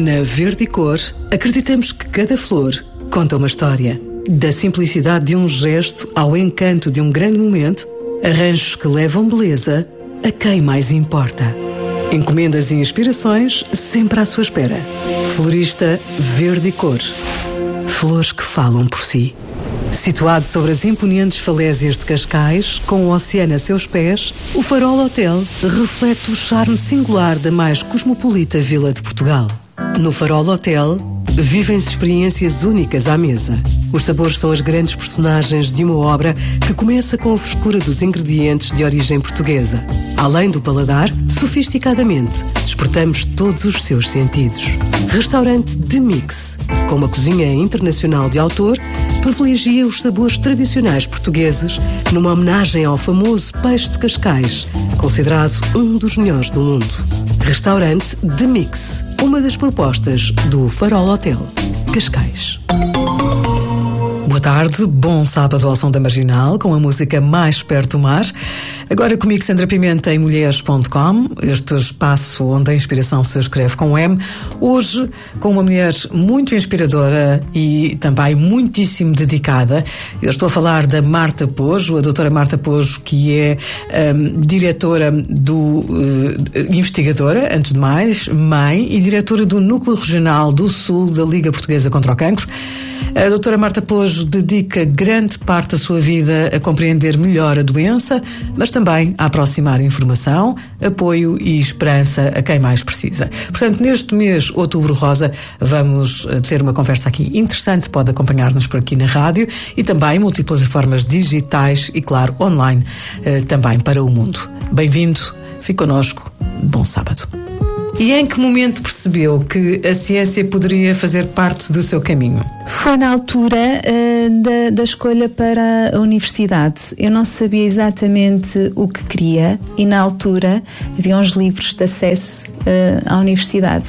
Na Verdicor, acreditamos que cada flor conta uma história. Da simplicidade de um gesto ao encanto de um grande momento, arranjos que levam beleza a quem mais importa. Encomendas e inspirações sempre à sua espera. Florista Verdicor. Flores que falam por si. Situado sobre as imponentes falésias de Cascais, com o oceano a seus pés, o Farol Hotel reflete o charme singular da mais cosmopolita vila de Portugal. No Farol Hotel, vivem-se experiências únicas à mesa. Os sabores são as grandes personagens de uma obra que começa com a frescura dos ingredientes de origem portuguesa. Além do paladar, sofisticadamente, despertamos todos os seus sentidos. Restaurante The Mix, com uma cozinha internacional de autor, privilegia os sabores tradicionais portugueses numa homenagem ao famoso peixe de Cascais, considerado um dos melhores do mundo. Restaurante The Mix, uma das propostas do Farol Hotel, Cascais. Boa tarde, bom sábado ao som da Marginal, com a música Mais Perto do Mar. Agora comigo, Sandra Pimenta, em mulheres.com, este espaço onde a inspiração se escreve com M. Hoje, com uma mulher muito inspiradora e também muitíssimo dedicada. Eu estou a falar da Marta Pojo, a doutora Marta Pojo, que é diretora investigadora, antes de mais, mãe e diretora do Núcleo Regional do Sul da Liga Portuguesa contra o Cancro. A doutora Marta Pojo dedica grande parte da sua vida a compreender melhor a doença, mas também a aproximar informação, apoio e esperança a quem mais precisa. Portanto, neste mês, Outubro Rosa, vamos ter uma conversa aqui interessante. Pode acompanhar-nos por aqui na rádio e também múltiplas formas digitais e, claro, online, também para o mundo. Bem-vindo, fique connosco, bom sábado. E em que momento percebeu que a ciência poderia fazer parte do seu caminho? Foi na altura da escolha para a universidade. Eu não sabia exatamente o que queria e na altura havia uns livros de acesso à universidade.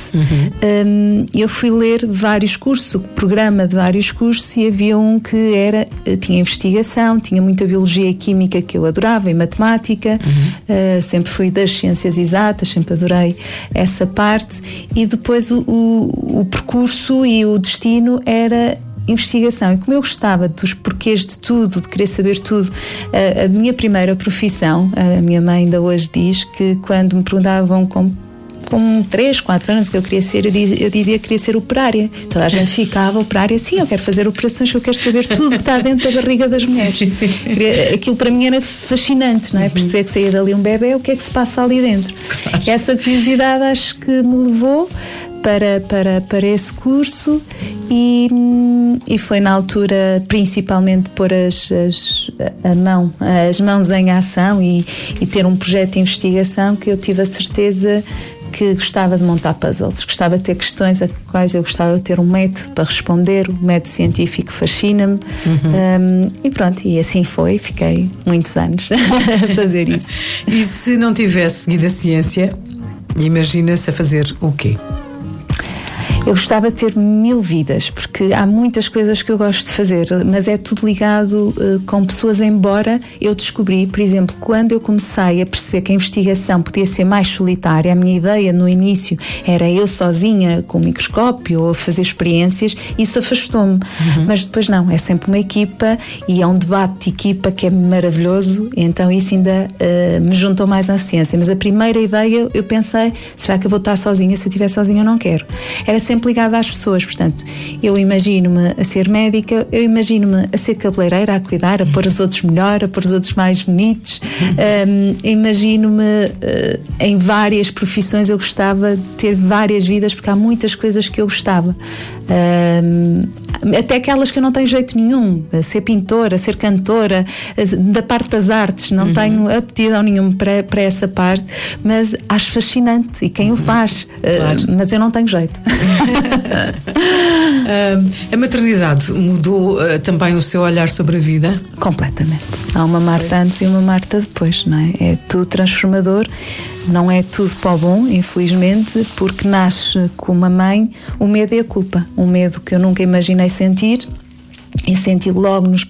Eu fui ler vários cursos, o programa de vários cursos, e havia um que tinha investigação, tinha muita biologia e química que eu adorava, e matemática. Sempre fui das ciências exatas, sempre adorei essa parte, e depois o percurso e o destino era investigação. E como eu gostava dos porquês de tudo, de querer saber tudo, a minha primeira profissão, a minha mãe ainda hoje diz que quando me perguntavam com 3, 4 anos que eu queria ser, eu dizia que queria ser operária. Toda a gente ficava operária, sim, eu quero fazer operações, eu quero saber tudo que está dentro da barriga das mulheres. Aquilo para mim era fascinante, não é? Perceber que saía dali um bebê, o que é que se passa ali dentro. Essa curiosidade acho que me levou para esse curso e foi na altura principalmente pôr as mãos em ação e ter um projeto de investigação que eu tive a certeza que gostava de montar puzzles, gostava de ter questões a quais eu gostava de ter um método para responder. O método científico fascina-me. E pronto, e assim foi, fiquei muitos anos a fazer isso. E se não tivesse seguido a ciência, imagina-se a fazer o quê? Eu gostava de ter 1000 vidas, porque há muitas coisas que eu gosto de fazer, mas é tudo ligado com pessoas, embora eu descobri, por exemplo, quando eu comecei a perceber que a investigação podia ser mais solitária, a minha ideia no início era eu sozinha com o microscópio ou a fazer experiências, isso afastou-me. Mas depois não, é sempre uma equipa e é um debate de equipa que é maravilhoso, então isso ainda me juntou mais à ciência. Mas a primeira ideia eu pensei, será que eu vou estar sozinha? Se eu estiver sozinha eu não quero. Era sempre ligada às pessoas, portanto, eu imagino-me a ser médica, eu imagino-me a ser cabeleireira, a cuidar, a pôr os outros melhor, a pôr os outros mais bonitos, imagino-me em várias profissões. Eu gostava de ter várias vidas, porque há muitas coisas que eu gostava, até aquelas que eu não tenho jeito nenhum, a ser pintora, a ser cantora, da parte das artes, não tenho aptidão nenhuma para essa parte, mas acho fascinante, e quem o faz, claro. Mas eu não tenho jeito. A maternidade mudou também o seu olhar sobre a vida? Completamente. Há uma Marta antes e uma Marta depois, não é? É tudo transformador. Não é tudo para o bom, infelizmente, porque nasce com uma mãe o medo e a culpa. Um medo que eu nunca imaginei sentir e senti logo nas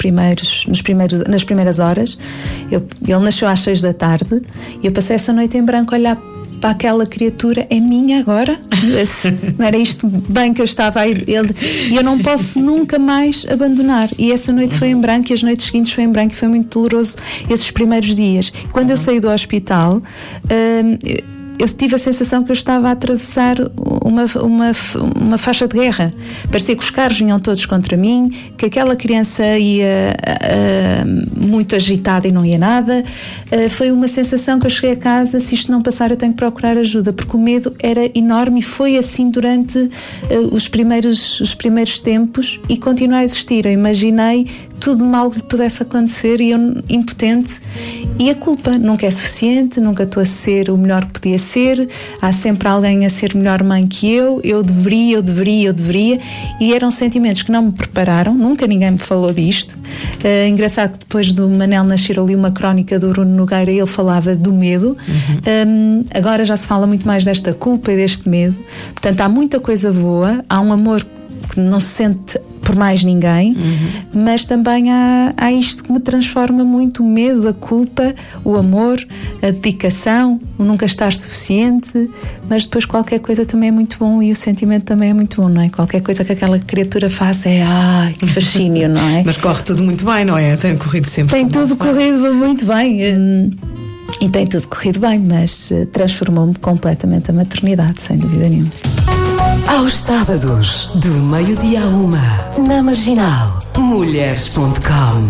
primeiras horas. Ele nasceu às 6 da tarde e eu passei essa noite em branco a olhar para aquela criatura: é minha agora? Não era isto bem que eu estava aí? E eu não posso nunca mais abandonar. E essa noite foi em branco, e as noites seguintes foi em branco, e foi muito doloroso esses primeiros dias. Quando eu saí do hospital, eu tive a sensação que eu estava a atravessar uma faixa de guerra. Parecia que os carros vinham todos contra mim, que aquela criança ia muito agitada e não ia nada. Foi uma sensação que eu cheguei a casa: se isto não passar, eu tenho que procurar ajuda, porque o medo era enorme, e foi assim durante os primeiros tempos, e continua a existir. Eu imaginei tudo mal que lhe pudesse acontecer, e eu impotente. E a culpa nunca é suficiente, nunca estou a ser o melhor que podia ser, há sempre alguém a ser melhor mãe que eu deveria, e eram sentimentos que não me prepararam, nunca ninguém me falou disto. Engraçado que depois do Manel nascer, eu li uma crónica do Bruno Nogueira, e ele falava do medo. Agora já se fala muito mais desta culpa e deste medo. Portanto, há muita coisa boa, há um amor que não se sente por mais ninguém, mas também há isto que me transforma muito: o medo, a culpa, o amor, a dedicação, o nunca estar suficiente. Mas depois qualquer coisa também é muito bom, e o sentimento também é muito bom, não é? Qualquer coisa que aquela criatura faça é que fascínio, não é? Mas corre tudo muito bem, não é? Tem corrido sempre corrido muito bem. E tem tudo corrido bem, mas transformou-me completamente a maternidade, sem dúvida nenhuma. Aos sábados, do meio-dia à 1, na Marginal, mulheres.com.